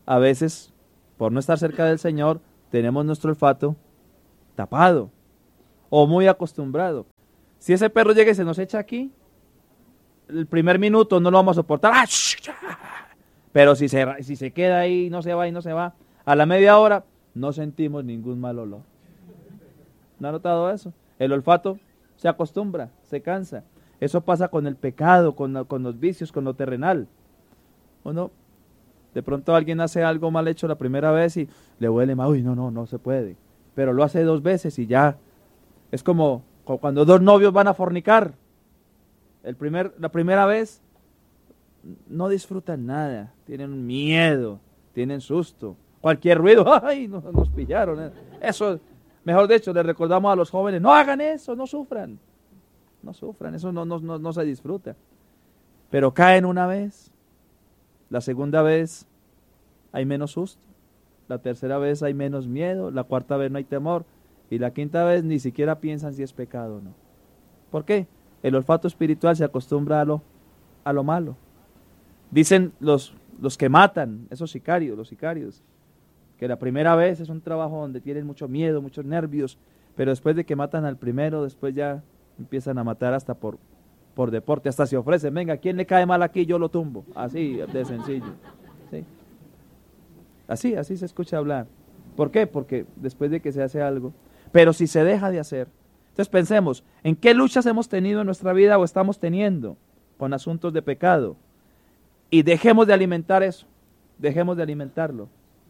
a veces, por no estar cerca del Señor, tenemos nuestro olfato tapado o muy acostumbrado. Si ese perro llega y se nos echa aquí, el primer minuto no lo vamos a soportar. Pero si se, si se queda ahí, no se va y no se va, a la media hora no sentimos ningún mal olor. ¿No ha notado eso? El olfato se acostumbra, se cansa. Eso pasa con el pecado, con, la, con los vicios, con lo terrenal. ¿O no? De pronto alguien hace algo mal hecho la primera vez y le huele mal. Uy, no, no, no se puede. Pero lo hace dos veces y ya. Es como cuando dos novios van a fornicar. El primer, la primera vez no disfrutan nada. Tienen miedo, tienen susto. Cualquier ruido, ¡ay! Nos, nos pillaron. Eso, mejor dicho, le recordamos a los jóvenes, no hagan eso, no sufran. No sufran, eso no, no, no, no se disfruta. Pero caen una vez. La segunda vez hay menos susto, la tercera vez hay menos miedo, la cuarta vez no hay temor y la quinta vez ni siquiera piensan si es pecado o no. ¿Por qué? El olfato espiritual se acostumbra a lo, a lo malo. Dicen los, los que matan, esos sicarios, los sicarios, que la primera vez es un trabajo donde tienen mucho miedo, muchos nervios, pero después de que matan al primero, después ya empiezan a matar hasta por... por deporte, hasta se ofrecen, venga, ¿quién le cae mal aquí? Yo lo tumbo, así de sencillo. ¿Sí? Así, así se escucha hablar. ¿Por qué? Porque después de que se hace algo, pero si se deja de hacer, entonces pensemos, ¿en qué luchas hemos tenido en nuestra vida o estamos teniendo con asuntos de pecado? Y dejemos de alimentar eso, dejemos de alimentarlo.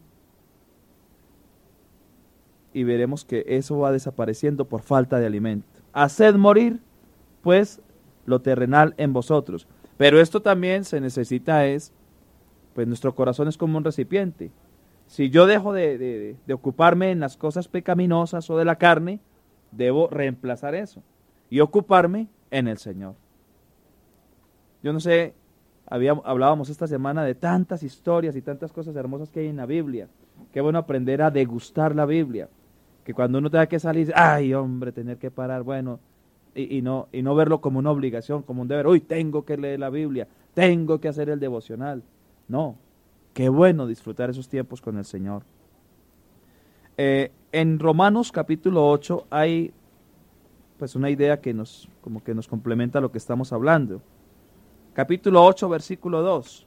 Y veremos que eso va desapareciendo por falta de alimento. Haced morir, pues, lo terrenal en vosotros. Pero esto también se necesita es, pues nuestro corazón es como un recipiente. Si yo dejo de, de, de ocuparme en las cosas pecaminosas o de la carne, debo reemplazar eso y ocuparme en el Señor. Yo no sé, había, hablábamos esta semana de tantas historias y tantas cosas hermosas que hay en la Biblia. Qué bueno aprender a degustar la Biblia. Que cuando uno tenga que salir, ay hombre, tener que parar, bueno... Y, y, no, y no verlo como una obligación, como un deber. Uy, tengo que leer la Biblia, tengo que hacer el devocional. No, qué bueno disfrutar esos tiempos con el Señor. Eh, en Romanos capítulo ocho hay pues una idea que nos, como que nos complementa lo que estamos hablando. Capítulo ocho, versículo dos.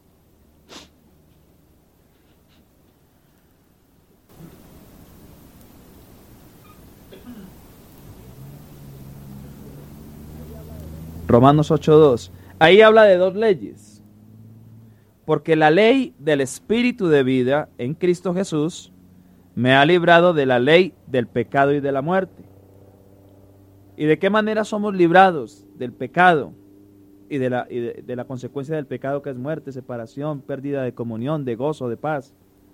Romanos ocho dos. Ahí habla de dos leyes. Porque la ley del Espíritu de vida en Cristo Jesús me ha librado de la ley del pecado y de la muerte. ¿Y de qué manera somos librados del pecado y de la, y de, de la consecuencia del pecado, que es muerte, separación, pérdida de comunión, de gozo, de paz?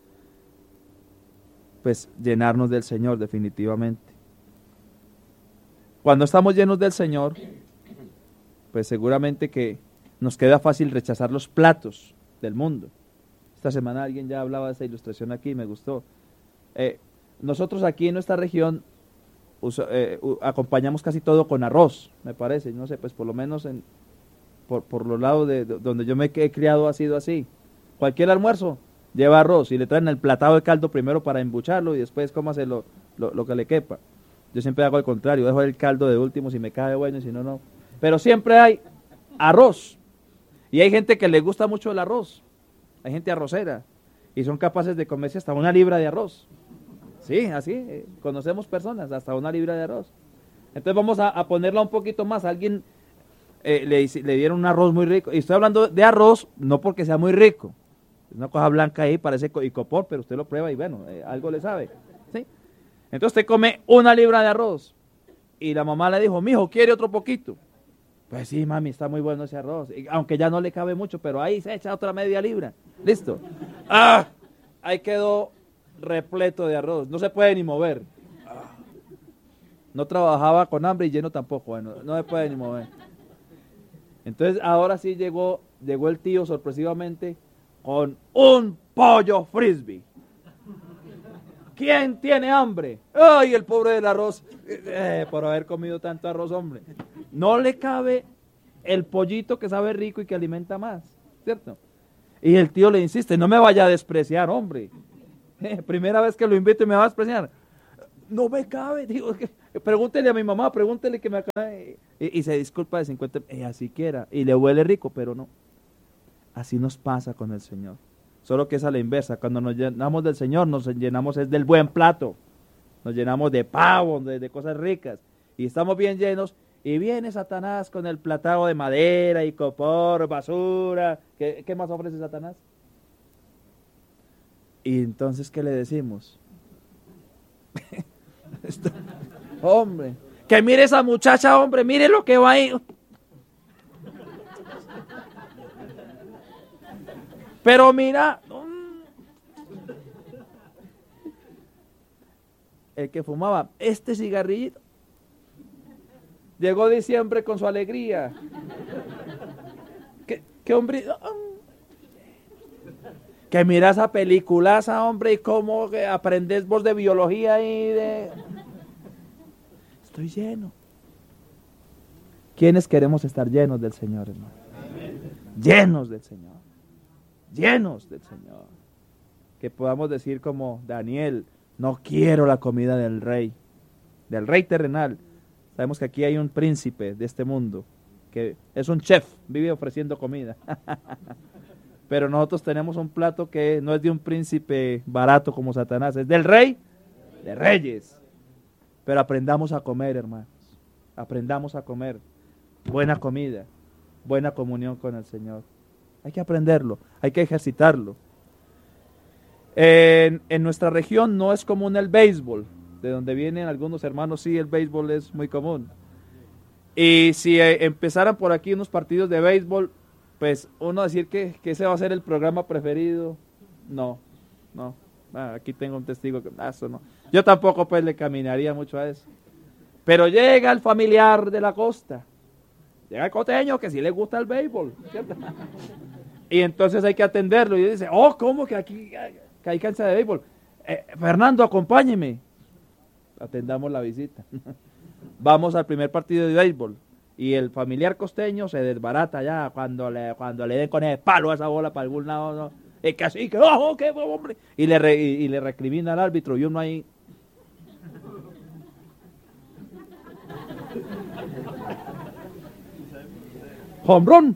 Pues llenarnos del Señor definitivamente. Cuando estamos llenos del Señor, pues seguramente que nos queda fácil rechazar los platos del mundo. Esta semana alguien ya hablaba de esa ilustración aquí y me gustó. Eh, nosotros aquí en nuestra región usa, eh, uh, acompañamos casi todo con arroz, me parece. No sé, pues por lo menos en, por, por los lados de, de donde yo me he criado ha sido así. Cualquier almuerzo lleva arroz y le traen el platado de caldo primero para embucharlo y después cómase lo, lo, lo que le quepa. Yo siempre hago el contrario, dejo el caldo de último si me cae bueno y si no, no. Pero siempre hay arroz. Y hay gente que le gusta mucho el arroz. Hay gente arrocera. Y son capaces de comerse hasta una libra de arroz. Sí, así. Eh, conocemos personas, hasta una libra de arroz. Entonces vamos a, a ponerla un poquito más. Alguien eh, le, le dieron un arroz muy rico. Y estoy hablando de arroz, no porque sea muy rico. Es una cosa blanca ahí, parece icopor, pero usted lo prueba y bueno, eh, algo le sabe. ¿Sí? Entonces usted come una libra de arroz. Y la mamá le dijo, mijo, ¿quiere otro poquito? Pues sí, mami, está muy bueno ese arroz. Y, aunque ya no le cabe mucho, pero ahí se echa otra media libra. Listo. ¡Ah! Ahí quedó repleto de arroz. No se puede ni mover. Ah. No trabajaba con hambre y lleno tampoco. Bueno, no se puede ni mover. Entonces ahora sí llegó, llegó el tío sorpresivamente con un pollo frisbee. ¿Quién tiene hambre? ¡Ay, el pobre del arroz! Eh, por haber comido tanto arroz, hombre. No le cabe el pollito que sabe rico y que alimenta más, ¿cierto? Y el tío le insiste, no me vaya a despreciar, hombre. Primera vez que lo invito y me va a despreciar. No me cabe, digo, pregúntele a mi mamá, pregúntele que me acabe. Y, y se disculpa de cincuenta, ella siquiera, y le huele rico, pero no. Así nos pasa con el Señor. Solo que es a la inversa, cuando nos llenamos del Señor, nos llenamos es del buen plato. Nos llenamos de pavo, de, de cosas ricas. Y estamos bien llenos, y viene Satanás con el platado de madera y copor, basura. ¿Qué, qué más ofrece Satanás? Y entonces, ¿qué le decimos? Esto, hombre, que mire esa muchacha, hombre, mire lo que va ahí. Pero mira, el que fumaba este cigarrillito, llegó diciembre con su alegría. ¿Qué, qué hombre? Que mira esa peliculaza, hombre, y cómo aprendes vos de biología y de... Estoy lleno. ¿Quiénes queremos estar llenos del Señor, hermano? Llenos del Señor. Llenos del Señor. Que podamos decir como Daniel, no quiero la comida del rey, del rey terrenal. Sabemos que aquí hay un príncipe de este mundo, que es un chef, vive ofreciendo comida. Pero nosotros tenemos un plato que no es de un príncipe barato como Satanás, es del rey de reyes. Pero aprendamos a comer, hermanos. Aprendamos a comer buena comida, buena comunión con el Señor. Hay que aprenderlo, hay que ejercitarlo. En, en nuestra región no es común el béisbol, de donde vienen algunos hermanos, sí, el béisbol es muy común. Y si eh, empezaran por aquí unos partidos de béisbol, pues uno decir que, que ese va a ser el programa preferido, no, no. Ah, aquí tengo un testigo que ah, eso no. Yo tampoco pues le caminaría mucho a eso. Pero llega el familiar de la costa, llega el costeño que sí le gusta el béisbol, ¿cierto? Y entonces hay que atenderlo y dice, oh, ¿cómo que aquí que hay cancha de béisbol? Eh, Fernando, acompáñeme. Atendamos la visita. Vamos al primer partido de béisbol. Y el familiar costeño se desbarata ya cuando le, cuando le den con el palo a esa bola para algún lado. ¿No? Es que así, que ojo, qué hombre. Y le, re, y, y le recrimina al árbitro y uno ahí. ¡Hombrón!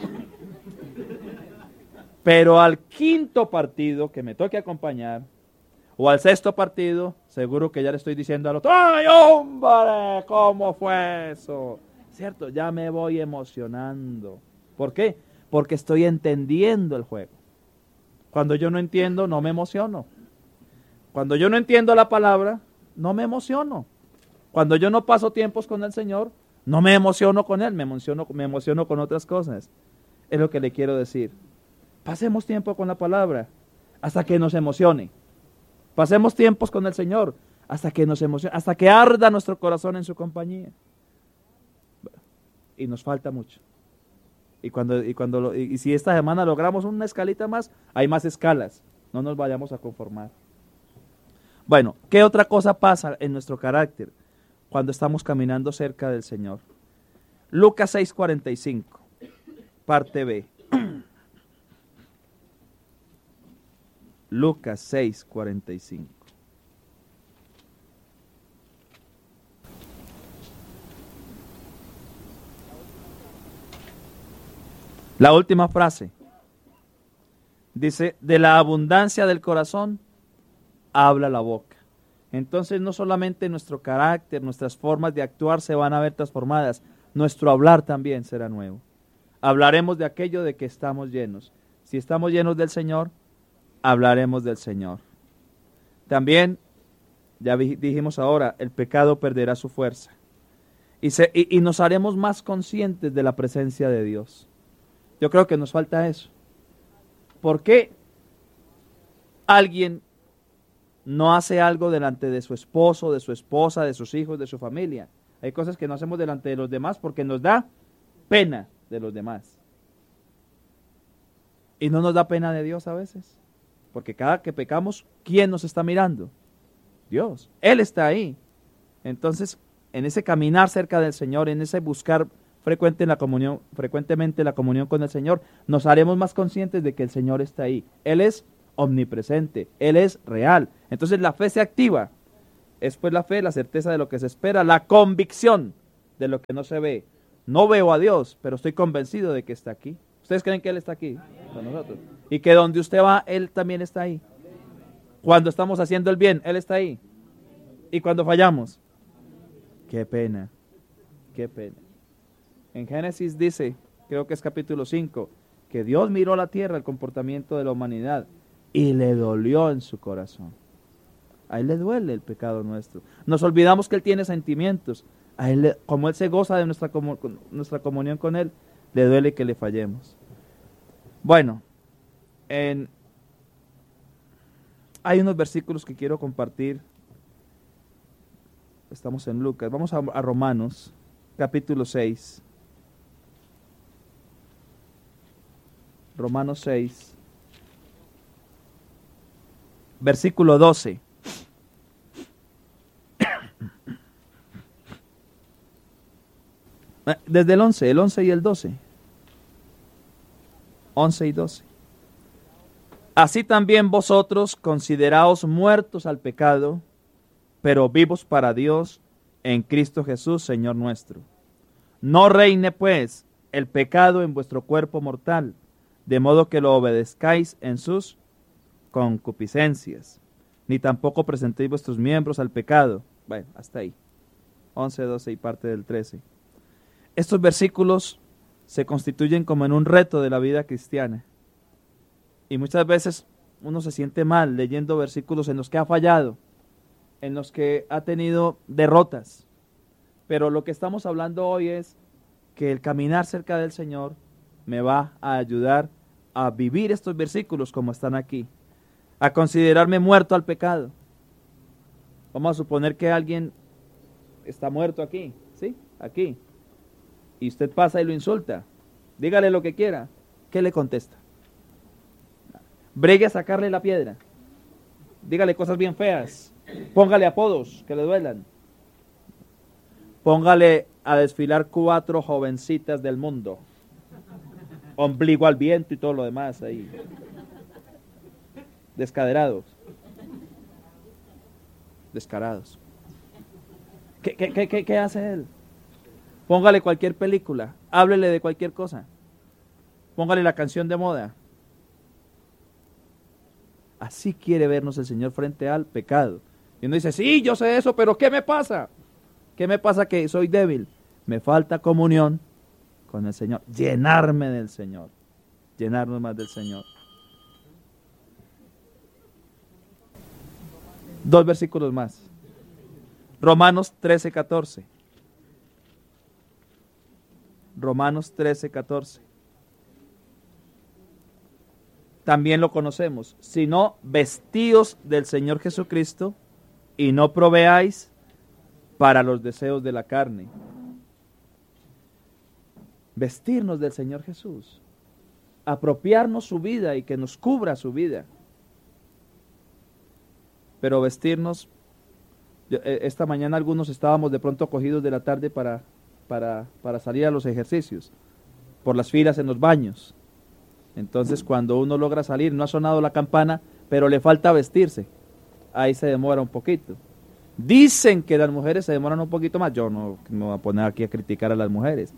Pero al quinto partido que me toque acompañar, o al sexto partido, seguro que ya le estoy diciendo al otro, ¡ay, hombre! ¿Cómo fue eso? ¿Cierto? Ya me voy emocionando. ¿Por qué? Porque estoy entendiendo el juego. Cuando yo no entiendo, no me emociono. Cuando yo no entiendo la palabra, no me emociono. Cuando yo no paso tiempos con el Señor, no me emociono con Él, me emociono, me emociono con otras cosas. Es lo que le quiero decir. Pasemos tiempo con la palabra hasta que nos emocione. Pasemos tiempos con el Señor hasta que nos emocione, hasta que arda nuestro corazón en su compañía. Y nos falta mucho. Y cuando y cuando lo, y, y si esta semana logramos una escalita más, hay más escalas. No nos vayamos a conformar. Bueno, ¿qué otra cosa pasa en nuestro carácter cuando estamos caminando cerca del Señor? Lucas seis cuarenta y cinco, parte B. Lucas seis cuarenta y cinco. La última frase dice, de la abundancia del corazón habla la boca. Entonces no solamente nuestro carácter, nuestras formas de actuar se van a ver transformadas, nuestro hablar también será nuevo. Hablaremos de aquello de que estamos llenos. Si estamos llenos del Señor, hablaremos del Señor. También, ya dijimos ahora, el pecado perderá su fuerza. Y, se, y, y nos haremos más conscientes de la presencia de Dios. Yo creo que nos falta eso. ¿Por qué alguien no hace algo delante de su esposo, de su esposa, de sus hijos, de su familia? Hay cosas que no hacemos delante de los demás porque nos da pena de los demás. Y no nos da pena de Dios a veces. Porque cada que pecamos, ¿quién nos está mirando? Dios. Él está ahí. Entonces, en ese caminar cerca del Señor, en ese buscar frecuente en la comunión, frecuentemente la comunión con el Señor, nos haremos más conscientes de que el Señor está ahí. Él es omnipresente, Él es real. Entonces la fe se activa. Es pues la fe, la certeza de lo que se espera, la convicción de lo que no se ve. No veo a Dios, pero estoy convencido de que está aquí. ¿Ustedes creen que Él está aquí con nosotros? Y que donde usted va, Él también está ahí. Cuando estamos haciendo el bien, Él está ahí. Y cuando fallamos, qué pena, qué pena. En Génesis dice, creo que es capítulo cinco, que Dios miró la tierra, el comportamiento de la humanidad, y le dolió en su corazón. A Él le duele el pecado nuestro. Nos olvidamos que Él tiene sentimientos. A Él, le, como Él se goza de nuestra, comu nuestra comunión con Él, le duele que le fallemos. Bueno, en, hay unos versículos que quiero compartir. Estamos en Lucas. Vamos a, a Romanos, capítulo seis. Romanos seis, versículo doce. Desde el once, el once y el doce. once y doce. Así también vosotros consideraos muertos al pecado, pero vivos para Dios en Cristo Jesús, Señor nuestro. No reine pues el pecado en vuestro cuerpo mortal, de modo que lo obedezcáis en sus concupiscencias, ni tampoco presentéis vuestros miembros al pecado. Bueno, hasta ahí. once, doce y parte del trece. Estos versículos se constituyen como en un reto de la vida cristiana. Y muchas veces uno se siente mal leyendo versículos en los que ha fallado, en los que ha tenido derrotas. Pero lo que estamos hablando hoy es que el caminar cerca del Señor me va a ayudar a vivir estos versículos como están aquí, a considerarme muerto al pecado. Vamos a suponer que alguien está muerto aquí, ¿sí? Aquí. Y usted pasa y lo insulta. Dígale lo que quiera. ¿Qué le contesta? Bregue a sacarle la piedra. Dígale cosas bien feas. Póngale apodos que le duelan. Póngale a desfilar cuatro jovencitas del mundo. Ombligo al viento y todo lo demás ahí. Descaderados. Descarados. ¿Qué, qué, qué, qué hace él? Póngale cualquier película. Háblele de cualquier cosa. Póngale la canción de moda. Así quiere vernos el Señor frente al pecado. Y uno dice, sí, yo sé eso, pero ¿qué me pasa? ¿Qué me pasa? Que soy débil. Me falta comunión con el Señor. Llenarme del Señor. Llenarnos más del Señor. Dos versículos más. Romanos trece, catorce. Romanos trece, catorce. También lo conocemos. Sino vestíos del Señor Jesucristo y no proveáis para los deseos de la carne. Vestirnos del Señor Jesús. Apropiarnos su vida y que nos cubra su vida. Pero vestirnos, yo, esta mañana algunos estábamos de pronto cogidos de la tarde para, para, para salir a los ejercicios, por las filas en los baños. Entonces cuando uno logra salir, no ha sonado la campana, pero le falta vestirse. Ahí se demora un poquito. Dicen que las mujeres se demoran un poquito más. Yo no me voy a poner aquí a criticar a las mujeres.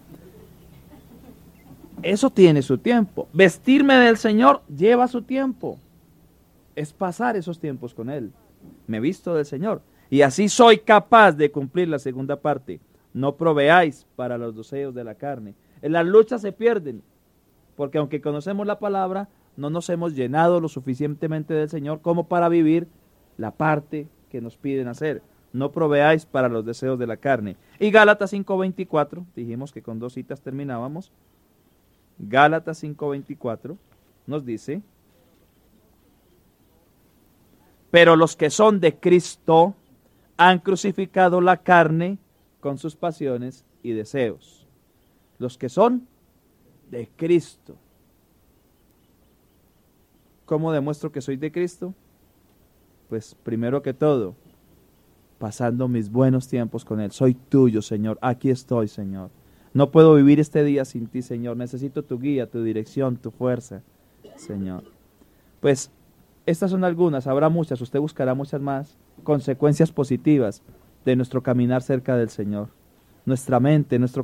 Eso tiene su tiempo. Vestirme del Señor lleva su tiempo. Es pasar esos tiempos con Él. Me visto del Señor. Y así soy capaz de cumplir la segunda parte. No proveáis para los deseos de la carne. En las luchas se pierden. Porque aunque conocemos la palabra, no nos hemos llenado lo suficientemente del Señor como para vivir la parte que nos piden hacer. No proveáis para los deseos de la carne. Y Gálatas cinco veinticuatro, dijimos que con dos citas terminábamos. Gálatas cinco veinticuatro nos dice: pero los que son de Cristo han crucificado la carne con sus pasiones y deseos. Los que son de Cristo. ¿Cómo demuestro que soy de Cristo? Pues primero que todo, pasando mis buenos tiempos con Él. Soy tuyo, Señor. Aquí estoy, Señor. No puedo vivir este día sin ti, Señor. Necesito tu guía, tu dirección, tu fuerza, Señor. Pues estas son algunas, habrá muchas, usted buscará muchas más consecuencias positivas de nuestro caminar cerca del Señor. Nuestra mente, nuestro